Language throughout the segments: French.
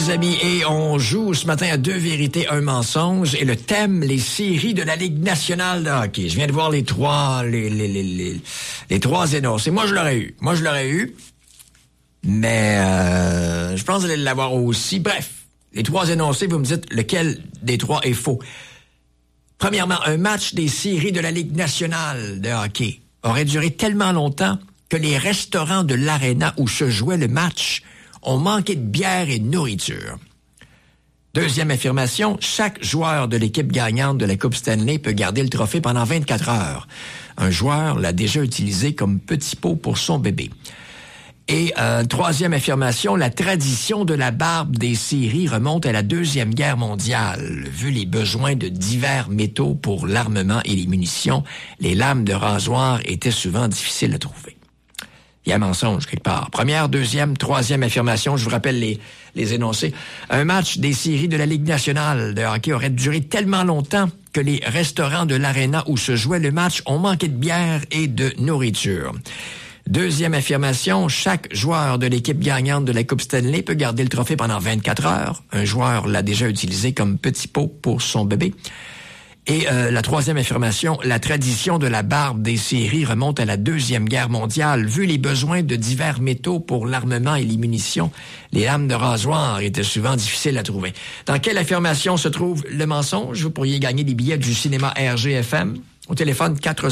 les amis, et on joue ce matin à 2 vérités, 1 mensonge, et le thème, les séries de la Ligue nationale de hockey. Je viens de voir les trois énoncés. Moi, je l'aurais eu. Mais je pense que vous allez l'avoir aussi. Bref, les 3 énoncés, vous me dites lequel des 3 est faux. Premièrement, un match des séries de la Ligue nationale de hockey aurait duré tellement longtemps que les restaurants de l'aréna où se jouait le match ont manqué de bière et de nourriture. Deuxième affirmation, chaque joueur de l'équipe gagnante de la Coupe Stanley peut garder le trophée pendant 24 heures. Un joueur l'a déjà utilisé comme petit pot pour son bébé. Et troisième affirmation, la tradition de la barbe des séries remonte à la Deuxième Guerre mondiale. Vu les besoins de divers métaux pour l'armement et les munitions, les lames de rasoir étaient souvent difficiles à trouver. Il y a un mensonge quelque part. Première, deuxième, troisième affirmation, je vous rappelle les énoncés. Un match des séries de la Ligue nationale de hockey aurait duré tellement longtemps que les restaurants de l'aréna où se jouait le match ont manqué de bière et de nourriture. Deuxième affirmation, chaque joueur de l'équipe gagnante de la Coupe Stanley peut garder le trophée pendant 24 heures. Un joueur l'a déjà utilisé comme petit pot pour son bébé. Et la troisième affirmation, la tradition de la barbe des séries remonte à la Deuxième Guerre mondiale. Vu les besoins de divers métaux pour l'armement et les munitions, les lames de rasoir étaient souvent difficiles à trouver. Dans quelle affirmation se trouve le mensonge? Vous pourriez gagner des billets du cinéma RGFM au téléphone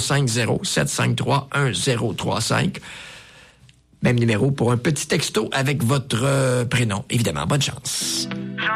450-753-1035. Même numéro pour un petit texto avec votre prénom. Évidemment, bonne chance.